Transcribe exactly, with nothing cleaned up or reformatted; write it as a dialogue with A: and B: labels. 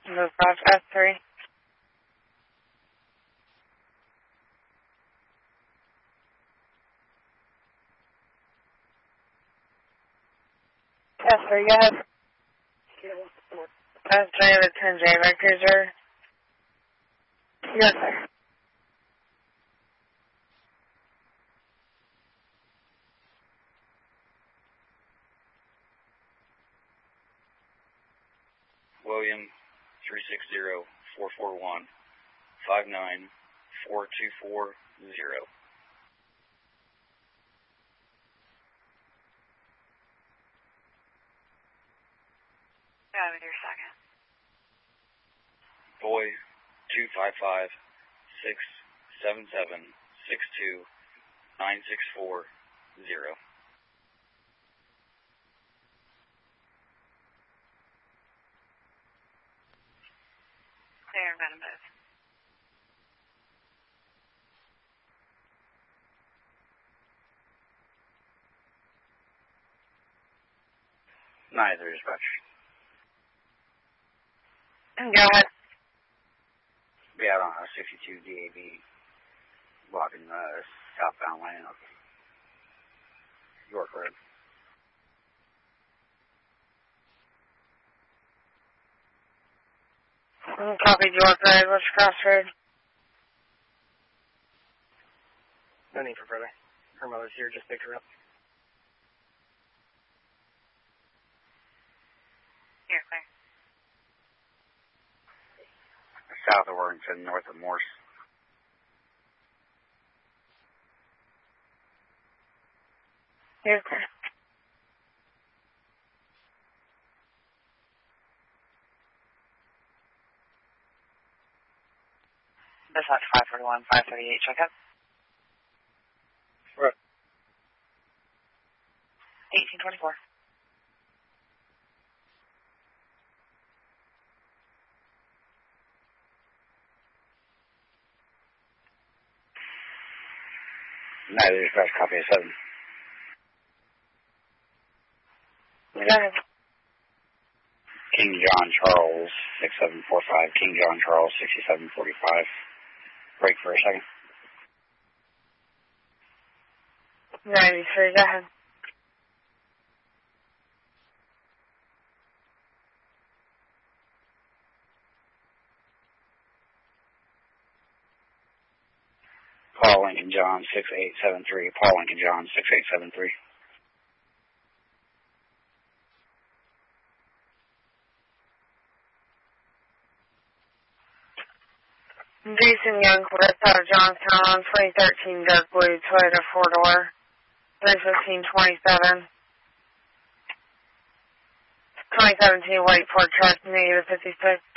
A: Move five S three. S three, go ahead. S three with ten J Red Cruiser. Yes, sir.
B: William, three six zero, four four one, five nine four two four zero.
A: Got it, your second.
B: Boy, two five five, six seven seven, six two, nine six four zero.
A: They're going to move.
B: Neither dispatch.
A: Go ahead.
B: Be out on a sixty-two D A B, blocking the southbound lane of York Road.
A: Copy York Road, what's Crossroad?
C: No need for further. Her mother's here, just picked her up.
A: Here, clear.
B: South of Worthington, north of Morse.
A: Here, clear. Dispatch five forty-one, five thirty-eight, check up.
C: Right.
A: eighteen twenty-four.
B: Neither dispatch, copy of seven.
A: Go ahead.
B: King John Charles, six seven four five, King John Charles, sixty-seven forty-five. Break for a second.
A: ninety-three, go ahead.
B: Paul Lincoln John, six eight seven three. Paul Lincoln John, six eight seven three.
A: Jason Youngquist out of Johnstown, twenty thirteen dark blue Toyota four-door, three fifteen twenty-seven. twenty seventeen white Ford truck, negative fifty-six.